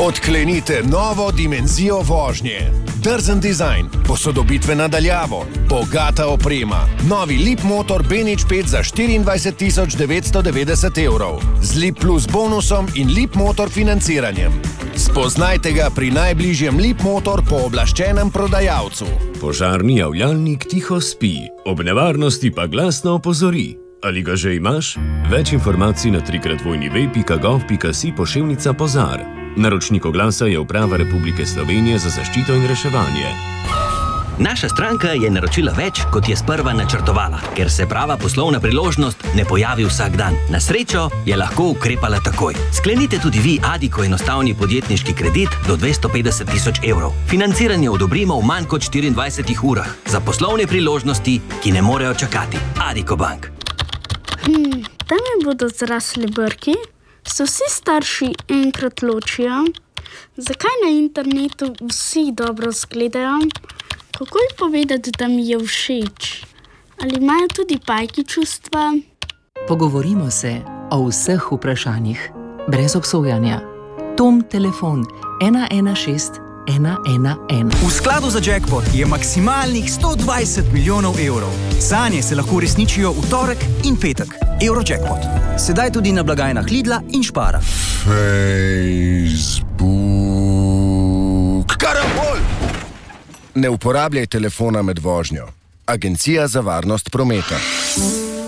Odklenite novo dimenzijo vožnje. Drzen dizajn, posodobitve na daljavo, bogata oprema. Novi Leapmotor BeNič 5 za 24.990 evrov. Z Leap Plus bonusom in Leapmotor financiranjem. Spoznajte ga pri najbližjem Leapmotor pooblaščenem prodajalcu. Požarni javljalnik tiho spi, ob nevarnosti pa glasno opozori. Ali ga že imaš? Več informacij na www.gov.si/požar. Naročnik oglasa je Uprava Republike Slovenije za zaščito in reševanje. Naša stranka je naročila več, kot je sprva načrtovala, ker se prava poslovna priložnost ne pojavi vsak dan. Na srečo je lahko ukrepala takoj. Sklenite tudi vi Addiko enostavni podjetniški kredit do 250 000 evrov. Financiranje odobrimo v manj kot 24 urah za poslovne priložnosti, ki ne morejo čakati. Addiko Bank. Tam mi bodo zrasli brki, se vsi starši enkrat ločijo, zakaj na internetu vsi dobro zgledajo, kako ji povedati, da mi je všeč, ali imajo tudi pajki čustva. Pogovorimo se o vseh vprašanjih, brez obsojanja. Tom telefon 116 111. V skladu za jackpot je maksimalnih 120 milijonov evrov. Sanje se lahko uresničijo v torek in petek. Eurojackpot. Sedaj tudi na blagajnah Lidla in Spara. Facebook. Karambol! Ne uporabljaj telefona med vožnjo. Agencija za varnost prometa.